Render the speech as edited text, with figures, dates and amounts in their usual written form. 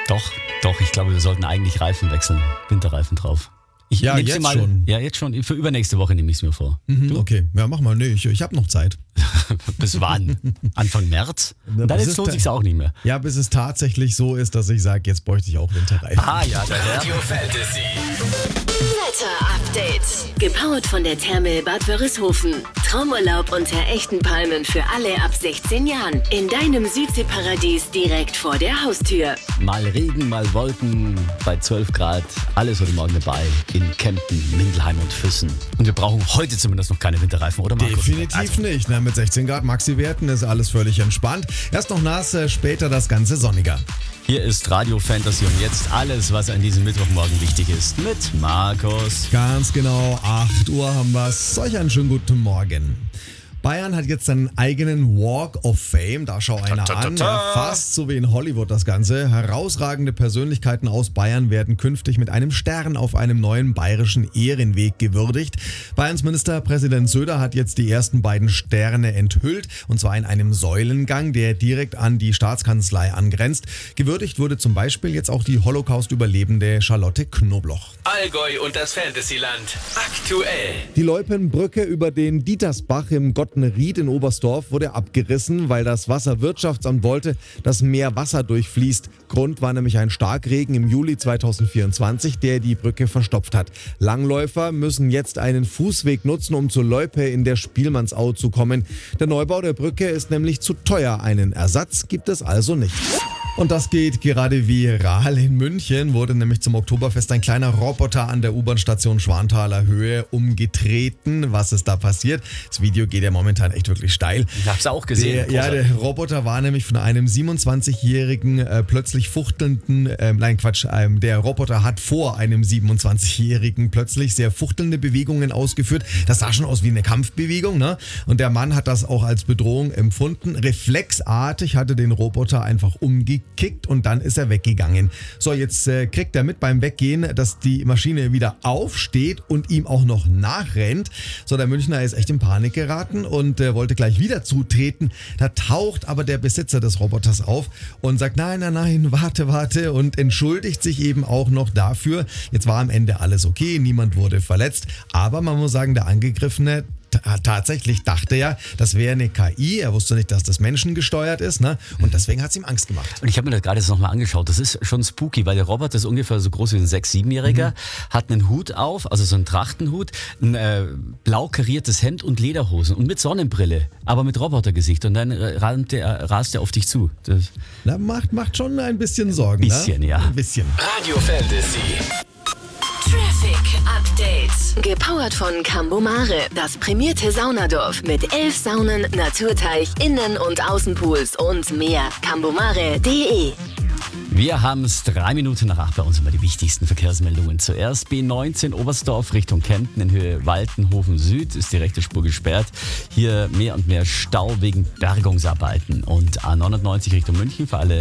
Doch, ich glaube, wir sollten eigentlich Reifen wechseln. Winterreifen drauf. Ja, jetzt schon. Ja, jetzt schon. Für übernächste Woche nehme ich es mir vor. Okay, ja, mach mal. Nee, ich habe noch Zeit. Bis wann? Anfang März? Und dann lohnt sich's auch nicht mehr. Ja, bis es tatsächlich so ist, dass ich sage, jetzt bräuchte ich auch Winterreifen. Ja, Radio Fantasy. Wetter-Update. Gepowert von der Therme Bad Wörishofen. Traumurlaub unter echten Palmen für alle ab 16 Jahren. In deinem Südseeparadies direkt vor der Haustür. Mal Regen, mal Wolken, bei 12 Grad. Alles heute Morgen dabei. In Kempten, Mindelheim und Füssen. Und wir brauchen heute zumindest noch keine Winterreifen, oder Markus? Definitiv nicht. Mit 16 Grad Maxi-Werten ist alles völlig entspannt. Erst noch nass, später das Ganze sonniger. Hier ist Radio Fantasy und jetzt alles, was an diesem Mittwochmorgen wichtig ist. Mit Markus. Ganz genau, 8 Uhr haben wir es. Solch einen schönen guten Morgen. Bayern hat jetzt seinen eigenen Walk of Fame, da schau einer an, ja, fast so wie in Hollywood das Ganze. Herausragende Persönlichkeiten aus Bayern werden künftig mit einem Stern auf einem neuen bayerischen Ehrenweg gewürdigt. Bayerns Ministerpräsident Söder hat jetzt die ersten beiden Sterne enthüllt, und zwar in einem Säulengang, der direkt an die Staatskanzlei angrenzt. Gewürdigt wurde zum Beispiel jetzt auch die Holocaust-Überlebende Charlotte Knobloch. Allgäu und das Fantasyland aktuell. Die Loipenbrücke über den Dietersbach im Gottenried in Oberstdorf wurde abgerissen, weil das Wasserwirtschaftsamt wollte, dass mehr Wasser durchfließt. Grund war nämlich ein Starkregen im Juli 2024, der die Brücke verstopft hat. Langläufer müssen jetzt einen Fußweg nutzen, um zur Loipe in der Spielmannsau zu kommen. Der Neubau der Brücke ist nämlich zu teuer. Einen Ersatz gibt es also nicht. Und das geht gerade viral. In München wurde nämlich zum Oktoberfest ein kleiner Roboter an der U-Bahn-Station Schwanthaler Höhe umgetreten. Was ist da passiert? Das Video geht ja momentan echt wirklich steil. Ich hab's auch gesehen. Der Roboter war nämlich von einem 27-jährigen plötzlich fuchtelnden, der Roboter hat vor einem 27-jährigen plötzlich sehr fuchtelnde Bewegungen ausgeführt. Das sah schon aus wie eine Kampfbewegung, ne? Und der Mann hat das auch als Bedrohung empfunden. Reflexartig hatte den Roboter einfach umgekickt und dann ist er weggegangen. So, jetzt kriegt er mit beim Weggehen, dass die Maschine wieder aufsteht und ihm auch noch nachrennt. So, der Münchner ist echt in Panik geraten und wollte gleich wieder zutreten. Da taucht aber der Besitzer des Roboters auf und sagt, nein, warte und entschuldigt sich eben auch noch dafür. Jetzt war am Ende alles okay, niemand wurde verletzt, aber man muss sagen, der Angegriffene tatsächlich dachte ja, das wäre eine KI. Er wusste nicht, dass das menschengesteuert ist, ne? Und deswegen hat es ihm Angst gemacht. Und ich habe mir das gerade jetzt nochmal angeschaut. Das ist schon spooky, weil der Roboter ist ungefähr so groß wie ein 6-, 7-Jähriger, hat einen Hut auf, also so einen Trachtenhut, ein blau kariertes Hemd und Lederhosen und mit Sonnenbrille, aber mit Robotergesicht. Und dann rast er auf dich zu. Das macht schon ein bisschen Sorgen. Bisschen, ne? ja. Ein bisschen. Radio Fantasy. Traffic Update. Gepowert von Cambomare, das prämierte Saunadorf mit 11 Saunen, Naturteich, Innen- und Außenpools und mehr. Cambomare.de. Wir haben es 3 Minuten nach 8 bei uns immer die wichtigsten Verkehrsmeldungen. Zuerst B19 Oberstdorf Richtung Kempten in Höhe Waltenhofen Süd ist die rechte Spur gesperrt. Hier mehr und mehr Stau wegen Bergungsarbeiten. Und A99 Richtung München für alle